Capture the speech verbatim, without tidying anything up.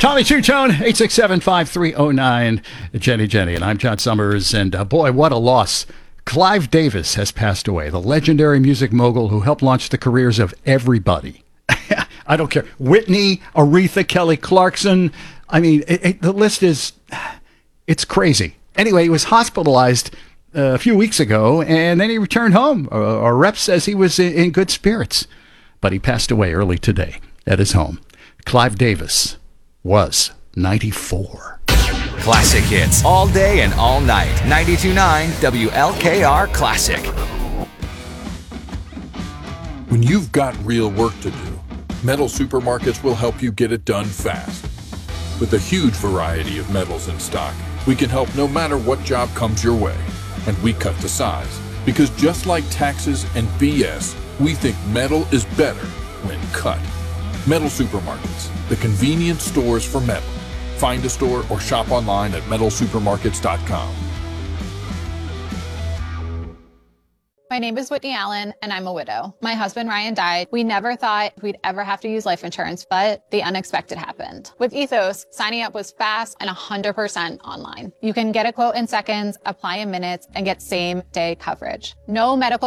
Tommy Two-Tone, eight six seven, five three zero nine. Jenny Jenny, and I'm John Summers. And uh, boy, what a loss. Clive Davis has passed away, the legendary music mogul who helped launch the careers of everybody. I don't care. Whitney, Aretha, Kelly Clarkson. I mean, it, it, the list is, it's crazy. Anyway, he was hospitalized uh, a few weeks ago, and then he returned home. Uh, our rep says he was in, in good spirits, but he passed away early today at his home. Clive Davis was ninety-four. Classic hits all day and all night. ninety-two point nine W L K R Classic. When you've got real work to do, Metal Supermarkets will help you get it done fast. With a huge variety of metals in stock, we can help no matter what job comes your way. And we cut the size. Because just like taxes and B S, we think metal is better when cut. Metal Supermarkets, the convenient stores for metal. Find a store or shop online at metal supermarkets dot com. My name is Whitney Allen, and I'm a widow. My husband, Ryan, died. We never thought we'd ever have to use life insurance, but the unexpected happened. With Ethos, signing up was fast and one hundred percent online. You can get a quote in seconds, apply in minutes, and get same-day coverage. No medical